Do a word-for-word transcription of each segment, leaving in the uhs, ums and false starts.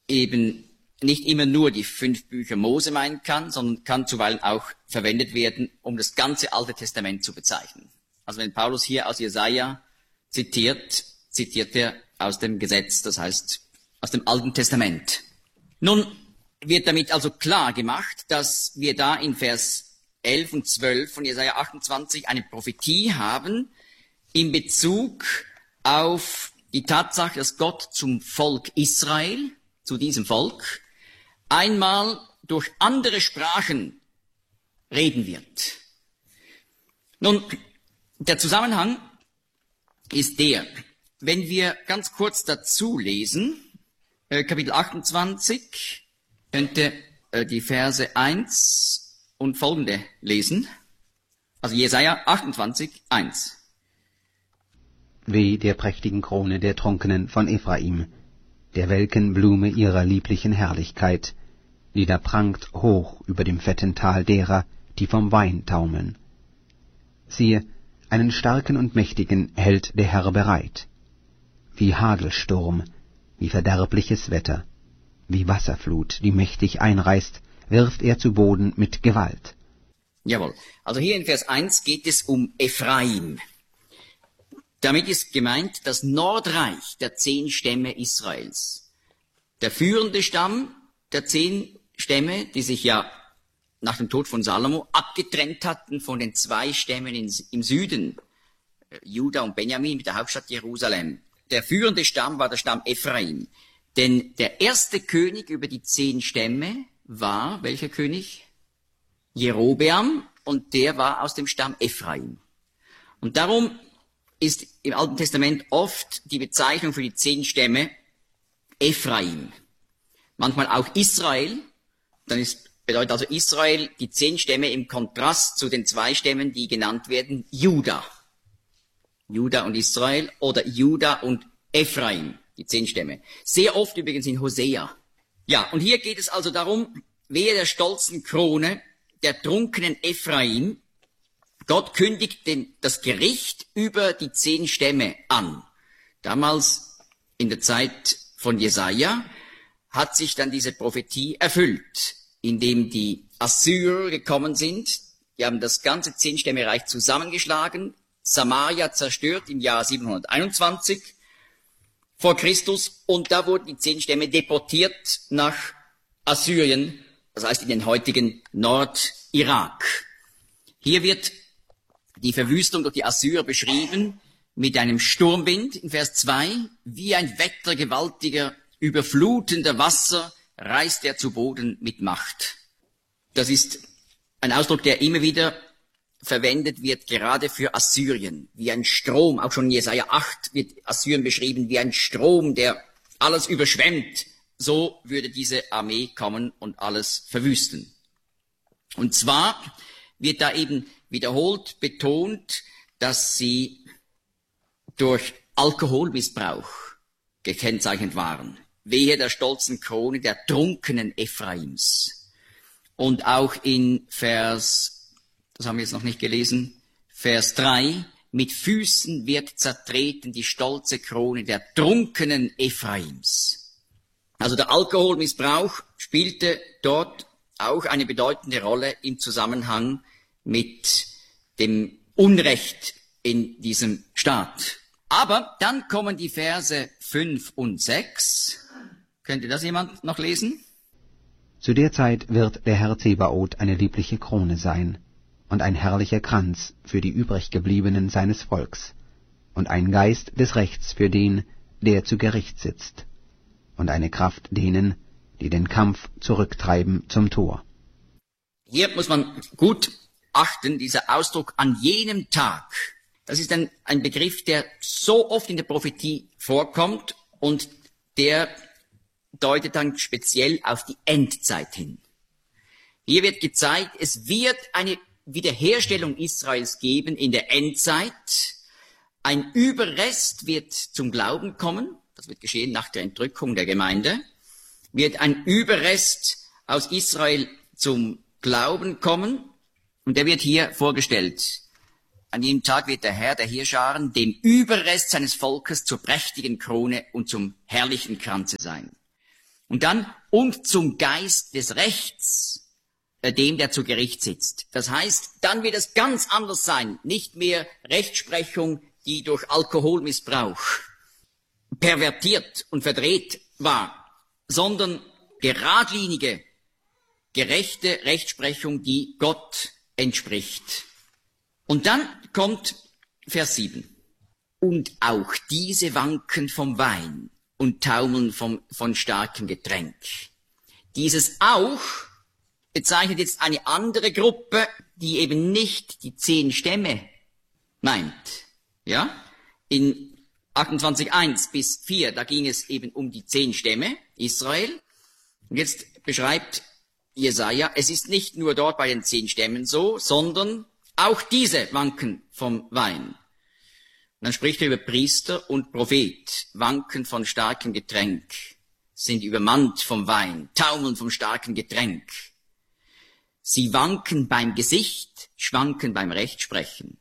eben nicht immer nur die fünf Bücher Mose meinen kann, sondern kann zuweilen auch verwendet werden, um das ganze Alte Testament zu bezeichnen. Also wenn Paulus hier aus Jesaja zitiert, zitiert er aus dem Gesetz, das heißt aus dem Alten Testament. Nun wird damit also klar gemacht, dass wir da in Vers elf und zwölf von Jesaja achtundzwanzig eine Prophetie haben in Bezug auf die Tatsache, dass Gott zum Volk Israel, zu diesem Volk, einmal durch andere Sprachen reden wird. Nun, der Zusammenhang ist der, wenn wir ganz kurz dazu lesen, äh, Kapitel achtundzwanzig, könnte äh, die Verse eins und folgende lesen. Also Jesaja achtundzwanzig, eins. Weh der prächtigen Krone der Trunkenen von Ephraim, der welken Blume ihrer lieblichen Herrlichkeit, die da prangt hoch über dem fetten Tal derer, die vom Wein taumeln. Siehe, einen starken und mächtigen hält der Herr bereit. Wie Hagelsturm, wie verderbliches Wetter, wie Wasserflut, die mächtig einreißt, wirft er zu Boden mit Gewalt. Jawohl. Also hier in Vers eins geht es um Ephraim. Damit ist gemeint das Nordreich der zehn Stämme Israels. Der führende Stamm der zehn Stämme, die sich ja nach dem Tod von Salomo abgetrennt hatten von den zwei Stämmen in, im Süden, Juda und Benjamin mit der Hauptstadt Jerusalem. Der führende Stamm war der Stamm Ephraim. Denn der erste König über die zehn Stämme war, welcher König? Jerobeam, und der war aus dem Stamm Ephraim. Und darum ist im Alten Testament oft die Bezeichnung für die zehn Stämme Ephraim. Manchmal auch Israel, dann ist, bedeutet also Israel die zehn Stämme im Kontrast zu den zwei Stämmen, die genannt werden, Juda. Juda und Israel oder Juda und Ephraim, die zehn Stämme. Sehr oft übrigens in Hosea. Ja, und hier geht es also darum, wehe der stolzen Krone der trunkenen Ephraim. Gott kündigt den, das Gericht über die zehn Stämme an. Damals in der Zeit von Jesaja hat sich dann diese Prophetie erfüllt, indem die Assyrer gekommen sind. Die haben das ganze Zehn-Stämme-Reich zusammengeschlagen, Samaria zerstört im Jahr siebenhunderteinundzwanzig vor Christus, und da wurden die zehn Stämme deportiert nach Assyrien, das heißt in den heutigen Nordirak. Hier wird die Verwüstung durch die Assyrer beschrieben mit einem Sturmwind in Vers zwei. Wie ein wettergewaltiger, überflutender Wasser reißt er zu Boden mit Macht. Das ist ein Ausdruck, der immer wieder verwendet wird, gerade für Assyrien. Wie ein Strom, auch schon in Jesaja acht wird Assyrien beschrieben, wie ein Strom, der alles überschwemmt. So würde diese Armee kommen und alles verwüsten. Und zwar wird da eben wiederholt betont, dass sie durch Alkoholmissbrauch gekennzeichnet waren. Wehe der stolzen Krone der trunkenen Ephraims. Und auch in Vers, das haben wir jetzt noch nicht gelesen, Vers drei, mit Füßen wird zertreten die stolze Krone der trunkenen Ephraims. Also der Alkoholmissbrauch spielte dort auch eine bedeutende Rolle im Zusammenhang mit dem Unrecht in diesem Staat. Aber dann kommen die Verse fünf und sechs. Könnte das jemand noch lesen? Zu der Zeit wird der Herr Zebaoth eine liebliche Krone sein und ein herrlicher Kranz für die übriggebliebenen seines Volks und ein Geist des Rechts für den, der zu Gericht sitzt, und eine Kraft denen, die den Kampf zurücktreiben zum Tor. Hier muss man gut achten, dieser Ausdruck an jenem Tag. Das ist ein, ein Begriff, der so oft in der Prophetie vorkommt und der deutet dann speziell auf die Endzeit hin. Hier wird gezeigt, es wird eine Wiederherstellung Israels geben in der Endzeit. Ein Überrest wird zum Glauben kommen. Das wird geschehen nach der Entrückung der Gemeinde. Wird ein Überrest aus Israel zum Glauben kommen. Und der wird hier vorgestellt. An jenem Tag wird der Herr der Heerscharen dem Überrest seines Volkes zur prächtigen Krone und zum herrlichen Kranze sein. Und dann, und zum Geist des Rechts, äh, dem, der zu Gericht sitzt. Das heißt, dann wird es ganz anders sein. Nicht mehr Rechtsprechung, die durch Alkoholmissbrauch pervertiert und verdreht war, sondern geradlinige, gerechte Rechtsprechung, die Gott entspricht. Und dann kommt Vers sieben. Und auch diese wanken vom Wein und taumeln vom, von starkem Getränk. Dieses auch bezeichnet jetzt eine andere Gruppe, die eben nicht die zehn Stämme meint. Ja? In achtundzwanzig eins bis vier, da ging es eben um die zehn Stämme Israel. Und jetzt beschreibt Jesaja, es ist nicht nur dort bei den zehn Stämmen so, sondern auch diese wanken vom Wein. Und dann spricht er über Priester und Prophet, wanken von starkem Getränk, sind übermannt vom Wein, taumeln vom starken Getränk. Sie wanken beim Gesicht, schwanken beim Rechtsprechen.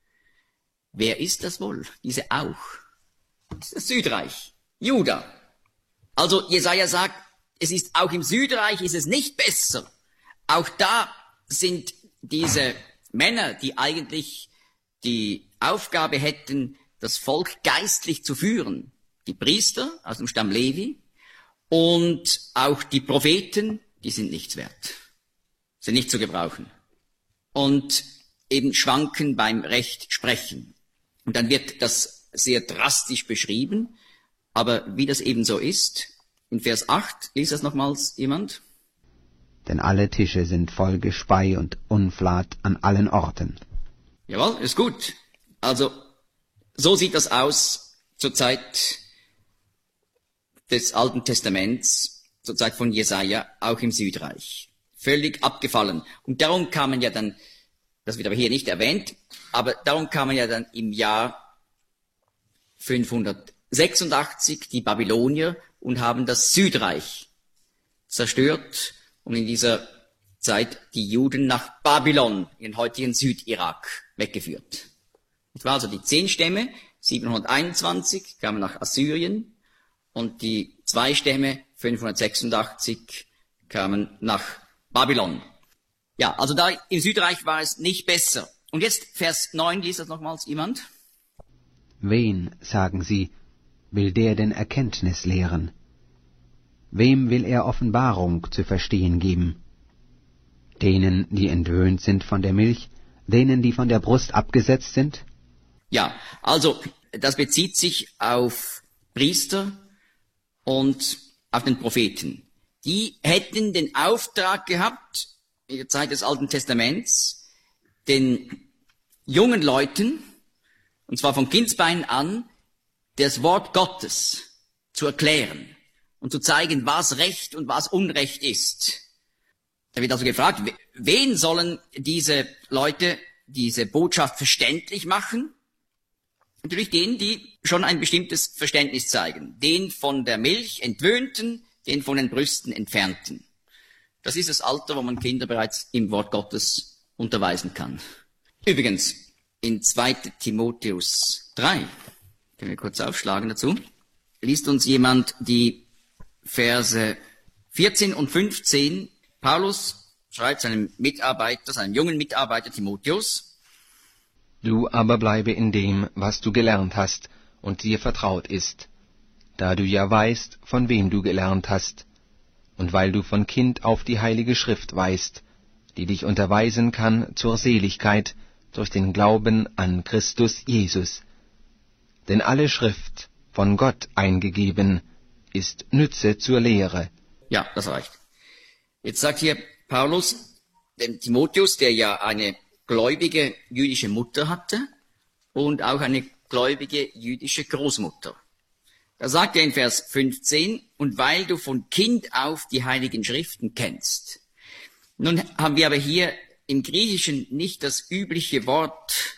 Wer ist das wohl? Diese auch. Das ist das Südreich, Juda. Also Jesaja sagt, es ist auch im Südreich ist es nicht besser. Auch da sind diese Männer, die eigentlich die Aufgabe hätten, das Volk geistlich zu führen, die Priester aus dem Stamm Levi und auch die Propheten, die sind nichts wert, sind nicht zu gebrauchen und eben schwanken beim Recht sprechen. Und dann wird das sehr drastisch beschrieben, aber wie das eben so ist, in Vers acht, liest das nochmals jemand? Denn alle Tische sind voll Gespei und Unflat an allen Orten. Jawohl, ist gut. Also, so sieht das aus zur Zeit des Alten Testaments, zur Zeit von Jesaja, auch im Südreich. Völlig abgefallen. Und darum kamen ja dann, das wird aber hier nicht erwähnt, aber darum kamen ja dann im Jahr fünfhundertsechsundachtzig die Babylonier und haben das Südreich zerstört und in dieser Zeit die Juden nach Babylon, in den heutigen Südirak, weggeführt. Das war also die zehn Stämme, siebenhunderteinundzwanzig kamen nach Assyrien und die zwei Stämme, fünfhundertsechsundachtzig, kamen nach Babylon. Ja, also da im Südreich war es nicht besser. Und jetzt Vers neun, liest das nochmals jemand? Wen, sagen sie, will der denn Erkenntnis lehren? Wem will er Offenbarung zu verstehen geben? Denen, die entwöhnt sind von der Milch, denen, die von der Brust abgesetzt sind? Ja, also das bezieht sich auf Priester und auf den Propheten. Die hätten den Auftrag gehabt, in der Zeit des Alten Testaments, den jungen Leuten, und zwar von Kindsbeinen an, das Wort Gottes zu erklären und zu zeigen, was Recht und was Unrecht ist. Da wird also gefragt, wen sollen diese Leute diese Botschaft verständlich machen? Natürlich denen, die schon ein bestimmtes Verständnis zeigen. Den von der Milch entwöhnten, den von den Brüsten entfernten. Das ist das Alter, wo man Kinder bereits im Wort Gottes unterweisen kann. Übrigens, in zweiter Timotheus drei, können wir kurz aufschlagen dazu, liest uns jemand die Verse vierzehn und fünfzehn. Paulus schreibt seinem Mitarbeiter, seinem jungen Mitarbeiter Timotheus: Du aber bleibe in dem, was du gelernt hast und dir vertraut ist, da du ja weißt, von wem du gelernt hast, und weil du von Kind auf die Heilige Schrift weißt, die dich unterweisen kann zur Seligkeit durch den Glauben an Christus Jesus. Denn alle Schrift, von Gott eingegeben, ist Nütze zur Lehre. Ja, das reicht. Jetzt sagt hier Paulus dem Timotheus, der ja eine gläubige jüdische Mutter hatte und auch eine gläubige jüdische Großmutter. Da sagt er in Vers fünfzehn, und weil du von Kind auf die heiligen Schriften kennst. Nun haben wir aber hier im Griechischen nicht das übliche Wort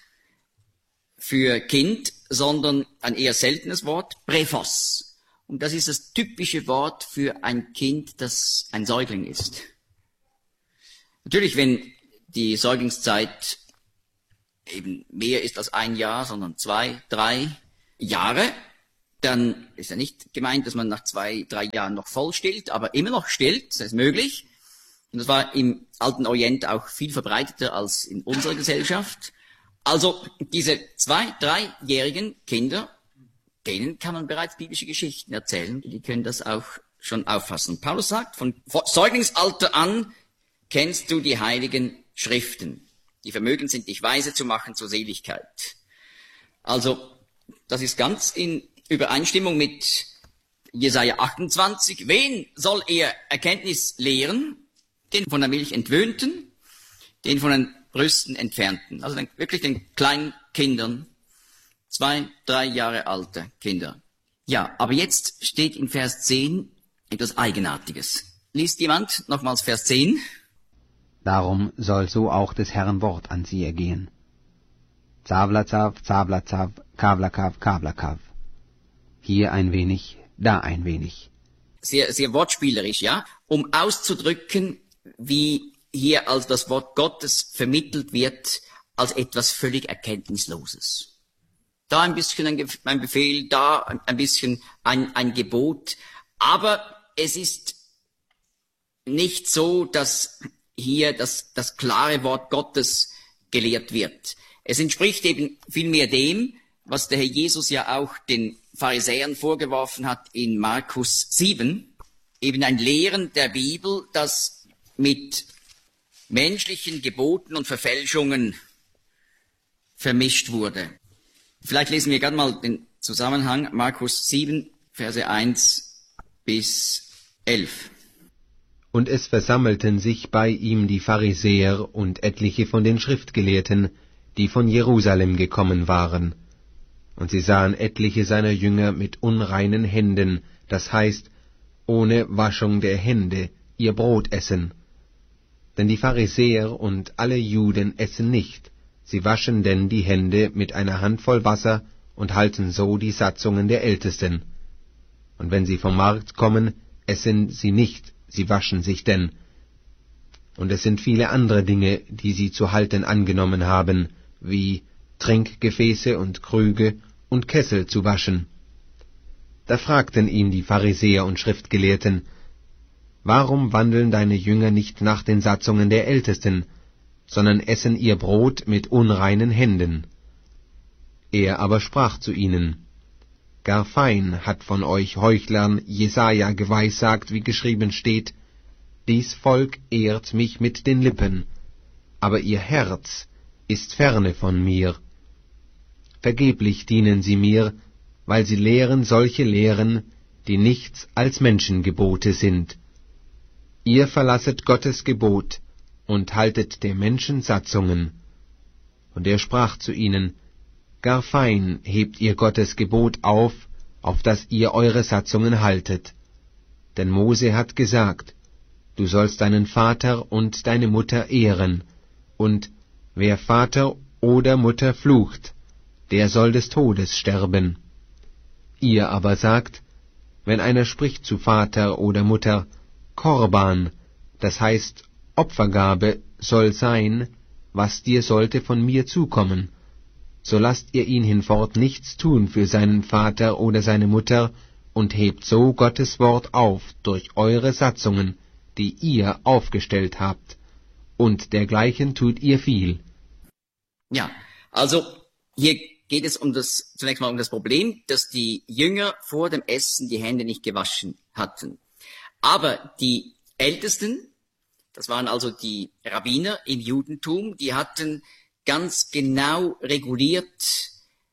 für Kind, sondern ein eher seltenes Wort, Brephos. Und das ist das typische Wort für ein Kind, das ein Säugling ist. Natürlich, wenn die Säuglingszeit eben mehr ist als ein Jahr, sondern zwei, drei Jahre, dann ist ja nicht gemeint, dass man nach zwei, drei Jahren noch voll stillt, aber immer noch stillt, das ist möglich. Und das war im alten Orient auch viel verbreiteter als in unserer Gesellschaft. Also diese zwei-, dreijährigen Kinder, denen kann man bereits biblische Geschichten erzählen. Die können das auch schon auffassen. Paulus sagt, von Säuglingsalter an kennst du die heiligen Schriften, die vermögend sind, dich weise zu machen zur Seligkeit. Also das ist ganz in Übereinstimmung mit Jesaja achtundzwanzig. Wen soll er Erkenntnis lehren? Den von der Milch entwöhnten, den von den Brüsten entfernten. Also den, wirklich den kleinen Kindern, zwei, drei Jahre alte Kinder. Ja, aber jetzt steht in Vers zehn etwas Eigenartiges. Liest jemand nochmals Vers zehn? Darum soll so auch des Herrn Wort an sie ergehen. Zavlazav, Zavlazav, Kavlakav, Kavlakav. Hier ein wenig, da ein wenig. Sehr, sehr wortspielerisch, ja, um auszudrücken, wie hier als das Wort Gottes vermittelt wird, als etwas völlig Erkenntnisloses. Da ein bisschen ein, ein Befehl, da ein bisschen ein, ein Gebot, aber es ist nicht so, dass hier das, das klare Wort Gottes gelehrt wird. Es entspricht eben vielmehr dem, was der Herr Jesus ja auch den Pharisäern vorgeworfen hat in Markus sieben, eben ein Lehren der Bibel, das mit menschlichen Geboten und Verfälschungen vermischt wurde. Vielleicht lesen wir gerade mal den Zusammenhang, Markus sieben, Verse eins bis elf. Und es versammelten sich bei ihm die Pharisäer und etliche von den Schriftgelehrten, die von Jerusalem gekommen waren. Und sie sahen etliche seiner Jünger mit unreinen Händen, das heißt, ohne Waschung der Hände, ihr Brot essen. Denn die Pharisäer und alle Juden essen nicht, sie waschen denn die Hände mit einer Handvoll Wasser und halten so die Satzungen der Ältesten. Und wenn sie vom Markt kommen, essen sie nicht, sie waschen sich denn. Und es sind viele andere Dinge, die sie zu halten angenommen haben, wie Trinkgefäße und Krüge und Kessel zu waschen. Da fragten ihn die Pharisäer und Schriftgelehrten: Warum wandeln deine Jünger nicht nach den Satzungen der Ältesten, sondern essen ihr Brot mit unreinen Händen? Er aber sprach zu ihnen: Gar fein hat von euch Heuchlern Jesaja geweissagt, wie geschrieben steht: Dies Volk ehrt mich mit den Lippen, aber ihr Herz ist ferne von mir. Vergeblich dienen sie mir, weil sie lehren solche Lehren, die nichts als Menschengebote sind. Ihr verlasset Gottes Gebot und haltet der Menschen Satzungen. Und er sprach zu ihnen: Gar fein hebt ihr Gottes Gebot auf, auf das ihr eure Satzungen haltet. Denn Mose hat gesagt: Du sollst deinen Vater und deine Mutter ehren, und wer Vater oder Mutter flucht, der soll des Todes sterben. Ihr aber sagt, wenn einer spricht zu Vater oder Mutter, Korban, das heißt Opfergabe, soll sein, was dir sollte von mir zukommen, so lasst ihr ihn hinfort nichts tun für seinen Vater oder seine Mutter und hebt so Gottes Wort auf durch eure Satzungen, die ihr aufgestellt habt, und dergleichen tut ihr viel. Ja, also hier geht es um das, zunächst mal um das Problem, dass die Jünger vor dem Essen die Hände nicht gewaschen hatten. Aber die Ältesten, das waren also die Rabbiner im Judentum, die hatten ganz genau reguliert,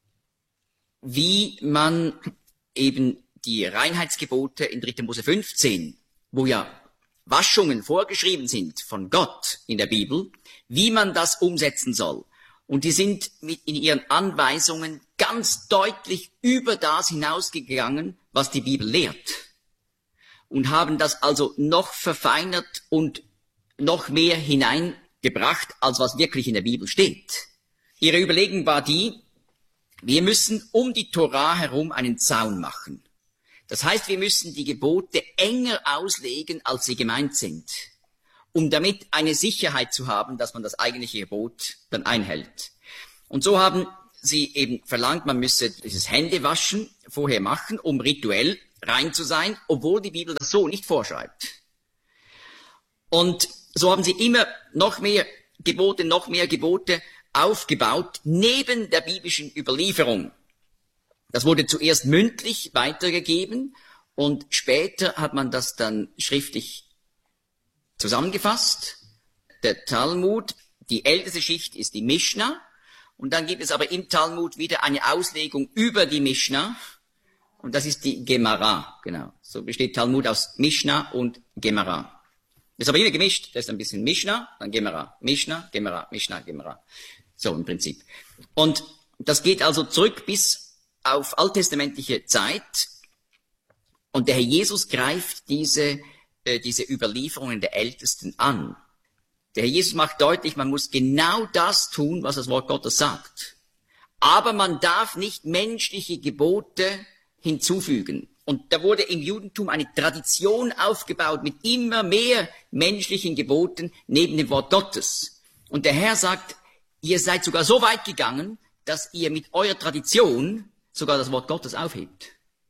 wie man eben die Reinheitsgebote in dritter Mose fünfzehn, wo ja Waschungen vorgeschrieben sind von Gott in der Bibel, wie man das umsetzen soll. Und die sind mit in ihren Anweisungen ganz deutlich über das hinausgegangen, was die Bibel lehrt. Und haben das also noch verfeinert und noch mehr hineingebracht, als was wirklich in der Bibel steht. Ihre Überlegung war die: Wir müssen um die Tora herum einen Zaun machen. Das heißt, wir müssen die Gebote enger auslegen, als sie gemeint sind, um damit eine Sicherheit zu haben, dass man das eigentliche Gebot dann einhält. Und so haben sie eben verlangt, man müsse dieses Händewaschen vorher machen, um rituell rein zu sein, obwohl die Bibel das so nicht vorschreibt. Und so haben sie immer noch mehr Gebote, noch mehr Gebote aufgebaut, neben der biblischen Überlieferung. Das wurde zuerst mündlich weitergegeben und später hat man das dann schriftlich zusammengefasst. Der Talmud, die älteste Schicht ist die Mischna, und dann gibt es aber im Talmud wieder eine Auslegung über die Mischna, und das ist die Gemara, genau. So besteht Talmud aus Mischna und Gemara. Das ist aber immer gemischt, das ist ein bisschen Mischna, dann Gemara, Mischna, Gemara, Mischna, Gemara. So im Prinzip. Und das geht also zurück bis auf alttestamentliche Zeit, und der Herr Jesus greift diese, äh, diese Überlieferungen der Ältesten an. Der Herr Jesus macht deutlich, man muss genau das tun, was das Wort Gottes sagt. Aber man darf nicht menschliche Gebote hinzufügen. Und da wurde im Judentum eine Tradition aufgebaut mit immer mehr menschlichen Geboten neben dem Wort Gottes. Und der Herr sagt, ihr seid sogar so weit gegangen, dass ihr mit eurer Tradition sogar das Wort Gottes aufhebt.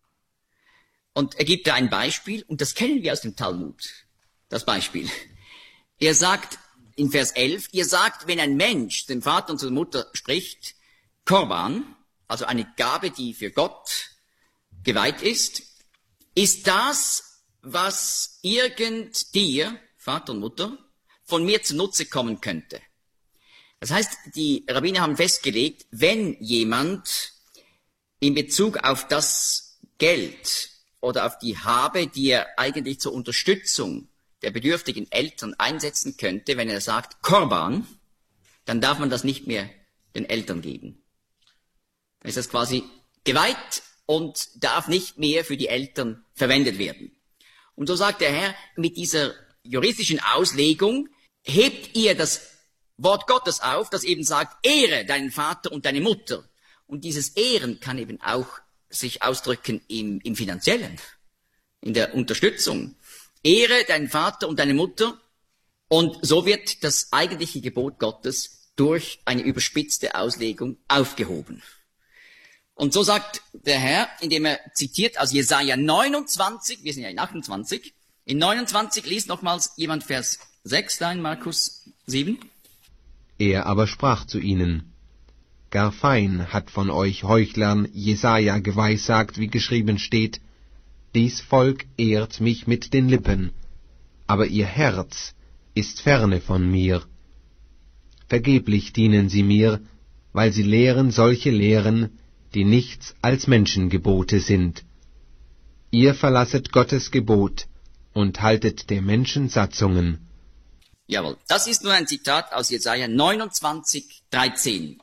Und er gibt da ein Beispiel, und das kennen wir aus dem Talmud, das Beispiel. Er sagt in Vers elf, ihr sagt, wenn ein Mensch dem Vater und zur Mutter spricht, Korban, also eine Gabe, die für Gott geweiht ist, ist das, was irgend dir, Vater und Mutter, von mir zunutze kommen könnte. Das heißt, die Rabbiner haben festgelegt, wenn jemand in Bezug auf das Geld oder auf die Habe, die er eigentlich zur Unterstützung der bedürftigen Eltern einsetzen könnte, wenn er sagt Korban, dann darf man das nicht mehr den Eltern geben. Dann ist das quasi geweiht und darf nicht mehr für die Eltern verwendet werden. Und so sagt der Herr, mit dieser juristischen Auslegung hebt ihr das Wort Gottes auf, das eben sagt, ehre deinen Vater und deine Mutter. Und dieses Ehren kann eben auch sich ausdrücken im, im Finanziellen, in der Unterstützung. Ehre deinen Vater und deine Mutter, und so wird das eigentliche Gebot Gottes durch eine überspitzte Auslegung aufgehoben. Und so sagt der Herr, indem er zitiert aus Jesaja neunundzwanzig, wir sind ja in achtundzwanzig, in neunundzwanzig liest nochmals jemand Vers sechs da in Markus sieben. Er aber sprach zu ihnen, gar fein hat von euch Heuchlern Jesaja geweissagt, wie geschrieben steht, dies Volk ehrt mich mit den Lippen, aber ihr Herz ist ferne von mir. Vergeblich dienen sie mir, weil sie lehren solche Lehren, die nichts als Menschengebote sind. Ihr verlasset Gottes Gebot und haltet der Menschen Satzungen. Jawohl, das ist nur ein Zitat aus Jesaja neunundzwanzig, dreizehn.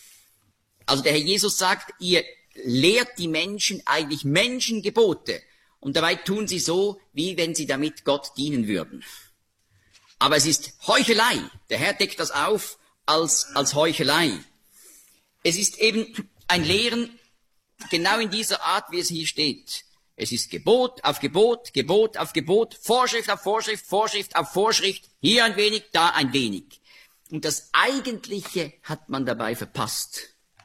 Also der Herr Jesus sagt, ihr lehrt die Menschen eigentlich Menschengebote, und dabei tun sie so, wie wenn sie damit Gott dienen würden. Aber es ist Heuchelei. Der Herr deckt das auf als, als Heuchelei. Es ist eben ein Lehren genau in dieser Art, wie es hier steht. Es ist Gebot auf Gebot, Gebot auf Gebot, Vorschrift auf Vorschrift, Vorschrift auf Vorschrift, hier ein wenig, da ein wenig. Und das Eigentliche hat man dabei verpasst,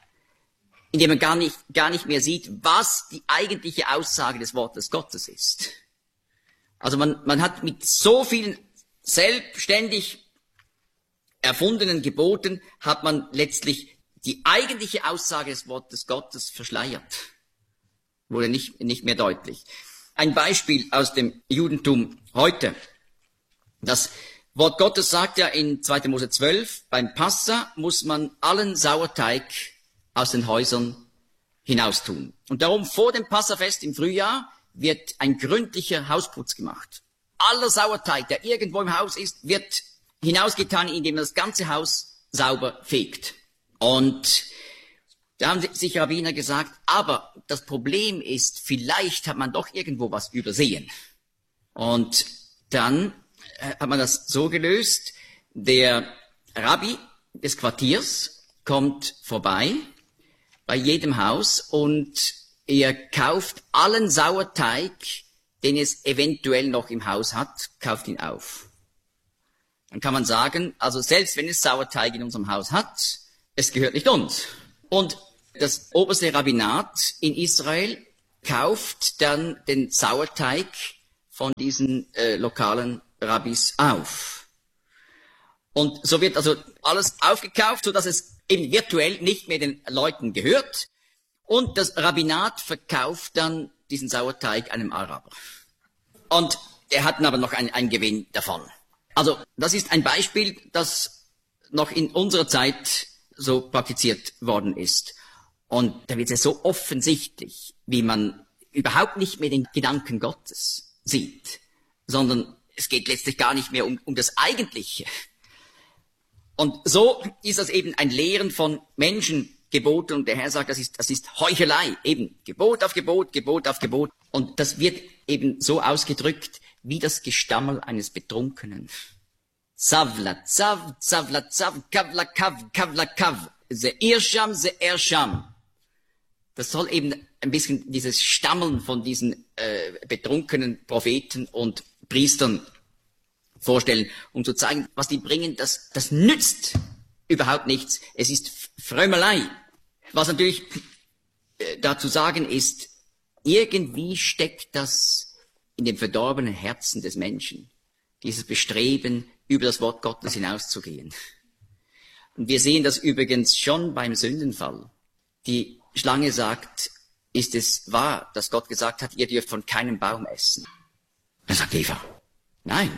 indem man gar nicht, gar nicht mehr sieht, was die eigentliche Aussage des Wortes Gottes ist. Also man, man hat mit so vielen selbstständig erfundenen Geboten, hat man letztlich die eigentliche Aussage des Wortes Gottes verschleiert. Wurde nicht, nicht mehr deutlich. Ein Beispiel aus dem Judentum heute. Das Wort Gottes sagt ja in zweiter Mose zwölf, beim Passa muss man allen Sauerteig aus den Häusern hinaustun. Und darum vor dem Passafest im Frühjahr wird ein gründlicher Hausputz gemacht. Aller Sauerteig, der irgendwo im Haus ist, wird hinausgetan, indem man das ganze Haus sauber fegt. Und da haben sich Rabbiner gesagt, aber das Problem ist, vielleicht hat man doch irgendwo was übersehen. Und dann hat man das so gelöst, der Rabbi des Quartiers kommt vorbei bei jedem Haus und er kauft allen Sauerteig, den es eventuell noch im Haus hat, kauft ihn auf. Dann kann man sagen, also selbst wenn es Sauerteig in unserem Haus hat, es gehört nicht uns. Und das oberste Rabbinat in Israel kauft dann den Sauerteig von diesen äh, lokalen Rabbis auf. Und so wird also alles aufgekauft, sodass es eben virtuell nicht mehr den Leuten gehört. Und das Rabbinat verkauft dann diesen Sauerteig einem Araber. Und er hat aber noch einen, einen Gewinn davon. Also das ist ein Beispiel, das noch in unserer Zeit so praktiziert worden ist. Und da wird es so offensichtlich, wie man überhaupt nicht mehr den Gedanken Gottes sieht, sondern es geht letztlich gar nicht mehr um, um das Eigentliche. Und so ist das eben ein Lehren von Menschengeboten. Und der Herr sagt, das ist, das ist Heuchelei. Eben Gebot auf Gebot, Gebot auf Gebot. Und das wird eben so ausgedrückt wie das Gestammel eines Betrunkenen. Zavla, zav, zavla, zav, kavla, kav, kavla, kav. Se irsham, se ersham. Das soll eben ein bisschen dieses Stammeln von diesen äh, betrunkenen Propheten und Priestern vorstellen, um zu zeigen, was die bringen, das, das nützt überhaupt nichts. Es ist Frömmelei. Was natürlich äh, da zu sagen ist, irgendwie steckt das in dem verdorbenen Herzen des Menschen, dieses Bestreben, über das Wort Gottes hinauszugehen. Und wir sehen das übrigens schon beim Sündenfall. Die Schlange sagt, ist es wahr, dass Gott gesagt hat, ihr dürft von keinem Baum essen? Dann sagt Eva, nein.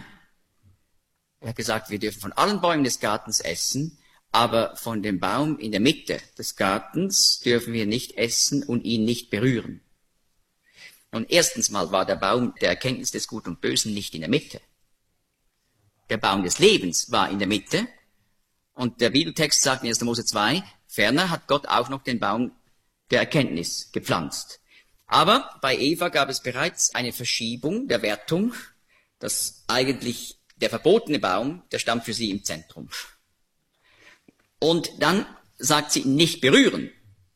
Er hat gesagt, wir dürfen von allen Bäumen des Gartens essen, aber von dem Baum in der Mitte des Gartens dürfen wir nicht essen und ihn nicht berühren. Und erstens mal war der Baum der Erkenntnis des Guten und Bösen nicht in der Mitte. Der Baum des Lebens war in der Mitte. Und der Bibeltext sagt in erster Mose zwei, ferner hat Gott auch noch den Baum der Erkenntnis gepflanzt. Aber bei Eva gab es bereits eine Verschiebung der Wertung, dass eigentlich der verbotene Baum, der stand für sie im Zentrum. Und dann sagt sie, nicht berühren.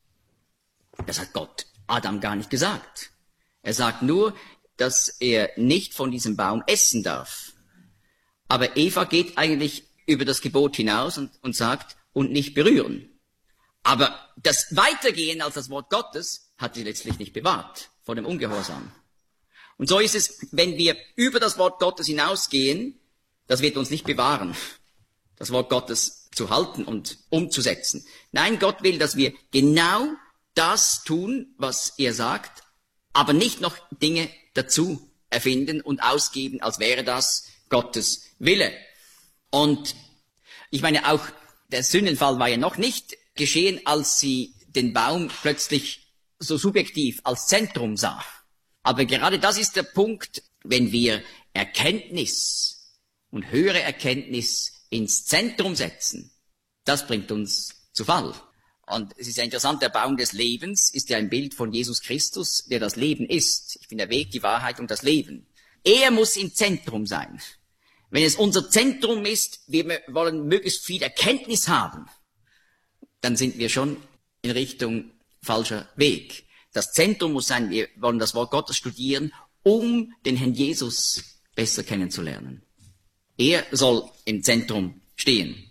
Das hat Gott Adam gar nicht gesagt. Er sagt nur, dass er nicht von diesem Baum essen darf. Aber Eva geht eigentlich über das Gebot hinaus und, und sagt, und nicht berühren. Aber das Weitergehen als das Wort Gottes hat sie letztlich nicht bewahrt vor dem Ungehorsam. Und so ist es, wenn wir über das Wort Gottes hinausgehen, das wird uns nicht bewahren, das Wort Gottes zu halten und umzusetzen. Nein, Gott will, dass wir genau das tun, was er sagt, aber nicht noch Dinge dazu erfinden und ausgeben, als wäre das Gottes Wille. Und ich meine, auch der Sündenfall war ja noch nicht geschehen, als sie den Baum plötzlich so subjektiv als Zentrum sah. Aber gerade das ist der Punkt, wenn wir Erkenntnis und höhere Erkenntnis ins Zentrum setzen, das bringt uns zu Fall. Und es ist ja interessant, der Baum des Lebens ist ja ein Bild von Jesus Christus, der das Leben ist. Ich bin der Weg, die Wahrheit und das Leben. Er muss im Zentrum sein. Wenn es unser Zentrum ist, wir wollen möglichst viel Erkenntnis haben, dann sind wir schon in Richtung falscher Weg. Das Zentrum muss sein, wir wollen das Wort Gottes studieren, um den Herrn Jesus besser kennenzulernen. Er soll im Zentrum stehen.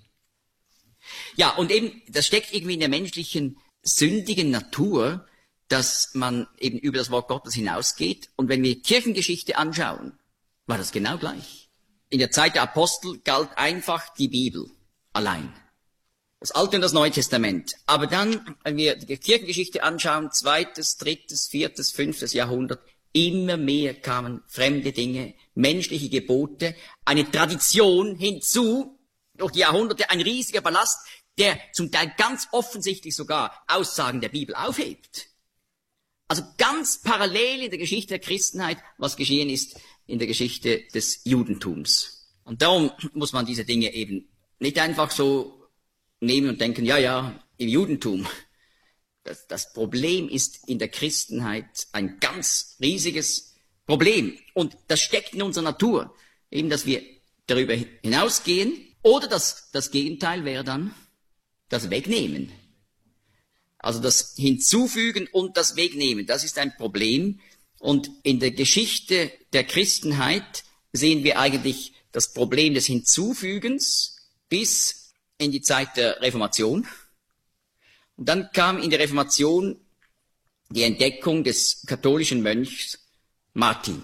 Ja, und eben, das steckt irgendwie in der menschlichen, sündigen Natur, dass man eben über das Wort Gottes hinausgeht. Und wenn wir Kirchengeschichte anschauen, war das genau gleich. In der Zeit der Apostel galt einfach die Bibel allein. Das Alte und das Neue Testament. Aber dann, wenn wir die Kirchengeschichte anschauen, zweites, drittes, viertes, fünftes Jahrhundert, immer mehr kamen fremde Dinge, menschliche Gebote, eine Tradition hinzu, durch die Jahrhunderte ein riesiger Ballast, der zum Teil ganz offensichtlich sogar Aussagen der Bibel aufhebt. Also ganz parallel in der Geschichte der Christenheit, was geschehen ist in der Geschichte des Judentums. Und darum muss man diese Dinge eben nicht einfach so nehmen und denken, ja, ja, im Judentum. Das, das Problem ist in der Christenheit ein ganz riesiges Problem. Und das steckt in unserer Natur. Eben, dass wir darüber hinausgehen. Oder das, das Gegenteil wäre dann das Wegnehmen. Also das Hinzufügen und das Wegnehmen, das ist ein Problem. Und in der Geschichte der Christenheit sehen wir eigentlich das Problem des Hinzufügens bis in die Zeit der Reformation. Und dann kam in der Reformation die Entdeckung des katholischen Mönchs Martin.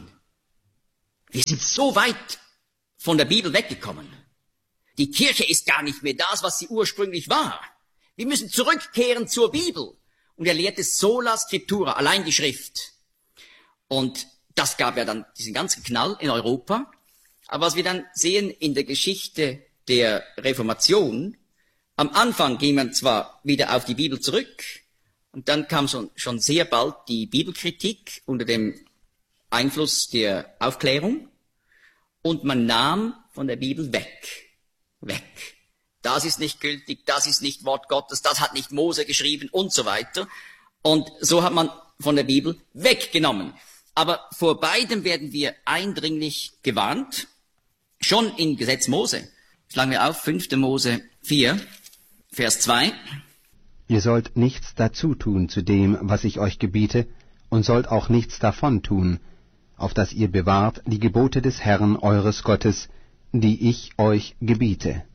Wir sind so weit von der Bibel weggekommen. Die Kirche ist gar nicht mehr das, was sie ursprünglich war. Wir müssen zurückkehren zur Bibel. Und er lehrte sola scriptura, allein die Schrift. Und das gab ja dann diesen ganzen Knall in Europa. Aber was wir dann sehen in der Geschichte der Reformation, am Anfang ging man zwar wieder auf die Bibel zurück, und dann kam schon, schon sehr bald die Bibelkritik unter dem Einfluss der Aufklärung, und man nahm von der Bibel weg. Weg. Das ist nicht gültig, das ist nicht Wort Gottes, das hat nicht Mose geschrieben und so weiter. Und so hat man von der Bibel weggenommen. Aber vor beidem werden wir eindringlich gewarnt. Schon in Gesetz Mose. Schlagen wir auf, fünfter Mose vier, Vers zwei. Ihr sollt nichts dazu tun zu dem, was ich euch gebiete, und sollt auch nichts davon tun, auf dass ihr bewahrt die Gebote des Herrn eures Gottes, die ich euch gebiete.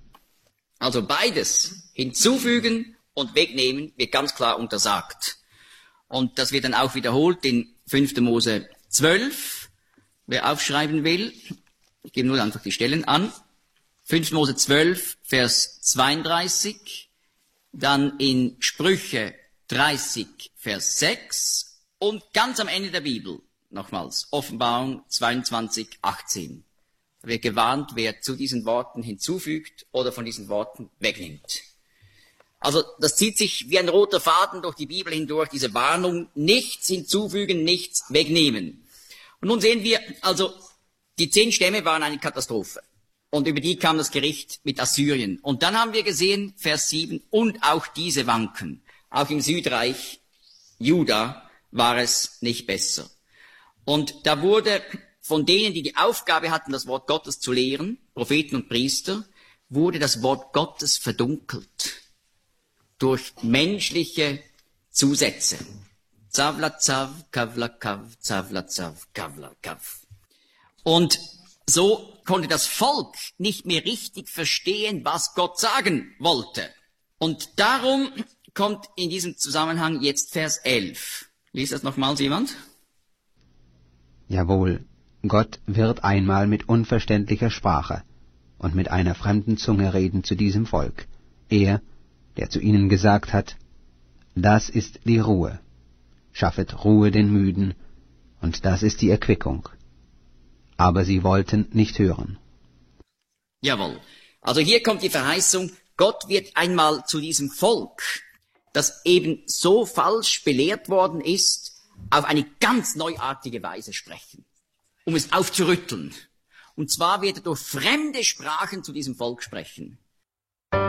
Also beides, hinzufügen und wegnehmen, wird ganz klar untersagt. Und das wird dann auch wiederholt in fünfter Mose zwölf, wer aufschreiben will. Ich gebe nur einfach die Stellen an. fünfter Mose zwölf, Vers zweiunddreißig, dann in Sprüche dreißig, Vers sechs und ganz am Ende der Bibel, nochmals, Offenbarung zweiundzwanzig, achtzehn. Da wird gewarnt, wer zu diesen Worten hinzufügt oder von diesen Worten wegnimmt. Also das zieht sich wie ein roter Faden durch die Bibel hindurch, diese Warnung, nichts hinzufügen, nichts wegnehmen. Und nun sehen wir, also die zehn Stämme waren eine Katastrophe. Und über die kam das Gericht mit Assyrien. Und dann haben wir gesehen, Vers sieben, und auch diese wanken. Auch im Südreich, Juda, war es nicht besser. Und da wurde von denen, die die Aufgabe hatten, das Wort Gottes zu lehren, Propheten und Priester, wurde das Wort Gottes verdunkelt durch menschliche Zusätze. Zavla zav, kavla kav, zavla zav, kavla kav. Und so konnte das Volk nicht mehr richtig verstehen, was Gott sagen wollte. Und darum kommt in diesem Zusammenhang jetzt Vers elf. Lies das nochmals jemand? Jawohl, Gott wird einmal mit unverständlicher Sprache und mit einer fremden Zunge reden zu diesem Volk. Er, der zu ihnen gesagt hat, das ist die Ruhe. Schaffet Ruhe den Müden, und das ist die Erquickung. Aber sie wollten nicht hören. Jawohl. Also hier kommt die Verheißung, Gott wird einmal zu diesem Volk, das eben so falsch belehrt worden ist, auf eine ganz neuartige Weise sprechen, um es aufzurütteln. Und zwar wird er durch fremde Sprachen zu diesem Volk sprechen.